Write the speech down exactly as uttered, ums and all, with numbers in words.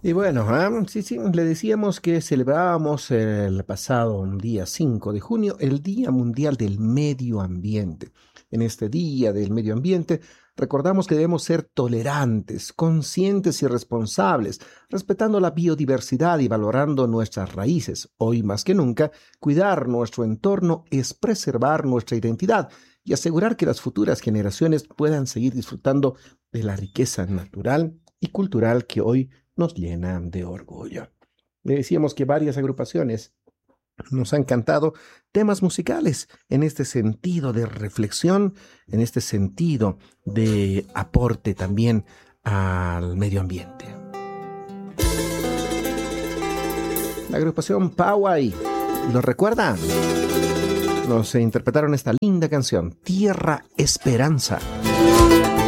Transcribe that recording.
Y bueno, ah, sí, sí, le decíamos que celebrábamos el pasado día cinco de junio el Día Mundial del Medio Ambiente. En este Día del Medio Ambiente recordamos que debemos ser tolerantes, conscientes y responsables, respetando la biodiversidad y valorando nuestras raíces. Hoy más que nunca, cuidar nuestro entorno es preservar nuestra identidad y asegurar que las futuras generaciones puedan seguir disfrutando de la riqueza natural y cultural que hoy nos llena de orgullo. Le decíamos que varias agrupaciones nos han cantado temas musicales en este sentido de reflexión, en este sentido de aporte también al medio ambiente. La agrupación Poway, ¿lo recuerdan? Nos interpretaron esta linda canción, Tierra Esperanza.